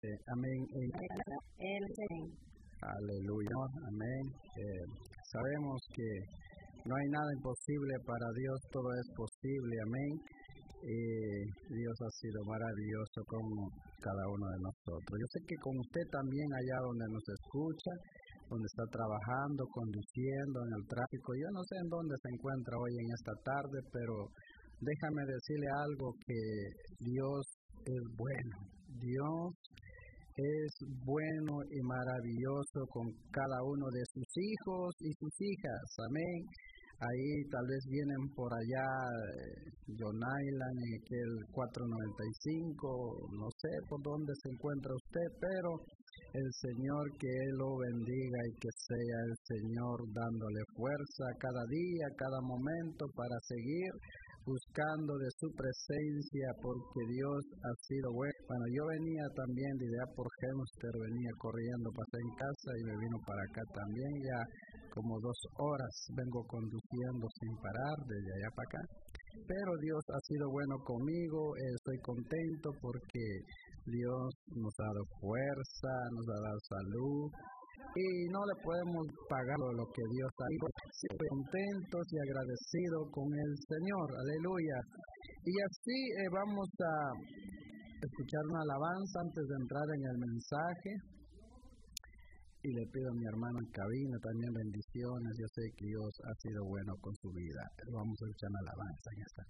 Amén. Aleluya. Amén. Sabemos que no hay nada imposible para Dios, todo es posible. Amén. Dios ha sido maravilloso con cada uno de nosotros. Yo sé que con usted también, allá donde nos escucha, donde está trabajando, conduciendo en el tráfico. Yo no sé en dónde se encuentra hoy en esta tarde, pero déjame decirle algo, que Dios es bueno. Dios es bueno y maravilloso con cada uno de sus hijos y sus hijas. Amén. Ahí tal vez vienen por allá John Island y que el 495, no sé por dónde se encuentra usted, pero el Señor, que Él lo bendiga y que sea el Señor dándole fuerza cada día, cada momento para seguir buscando de su presencia, porque Dios ha sido bueno. Bueno, yo venía también de allá por Hemster, venía corriendo, pasé en casa y me vino para acá también, ya como 2 horas vengo conduciendo sin parar desde allá para acá. Pero Dios ha sido bueno conmigo, estoy contento porque Dios nos ha dado fuerza, nos ha dado salud, y no le podemos pagar lo que Dios ha hecho. Estoy contentos y agradecidos con el Señor, aleluya. Y así vamos a escuchar una alabanza antes de entrar en el mensaje. Y le pido a mi hermano en cabina también bendiciones. Yo sé que Dios ha sido bueno con su vida. Vamos a escuchar una alabanza en esta